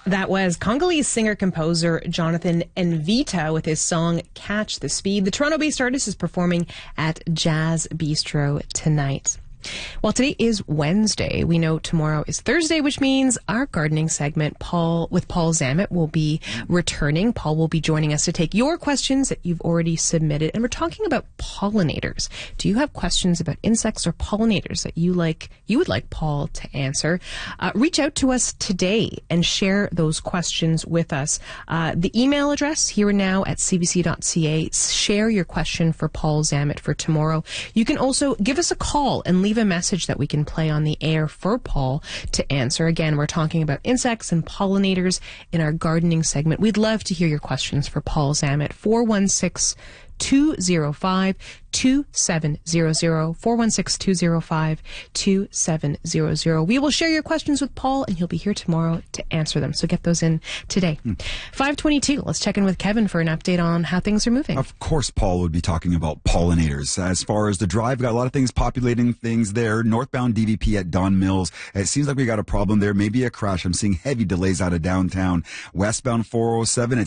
That was Congolese singer-composer Jonathan Nvita with his song Catch the Speed. The Toronto-based artist is performing at Jazz Bistro tonight. Well, today is Wednesday. We know tomorrow is Thursday, which means our gardening segment, Paul Zammit, will be returning. Paul will be joining us to take your questions that you've already submitted. And we're talking about pollinators. Do you have questions about insects or pollinators that you would like Paul to answer? Reach out to us today and share those questions with us. The email address here and now at cbc.ca. Share your question for Paul Zammit for tomorrow. You can also give us a call and leave a message that we can play on the air for Paul to answer. Again, we're talking about insects and pollinators in our gardening segment. We'd love to hear your questions for Paul Zammit. 416-205-2700, 416-205-2700. We will share your questions with Paul, and he'll be here tomorrow to answer them. So get those in today. 5:22. Let's check in with Kevin for an update on how things are moving. Of course, Paul would be talking about pollinators. As far as the drive, got a lot of things populating things there. Northbound DVP at Don Mills. It seems like we got a problem there. Maybe a crash. I'm seeing heavy delays out of downtown. Westbound 407.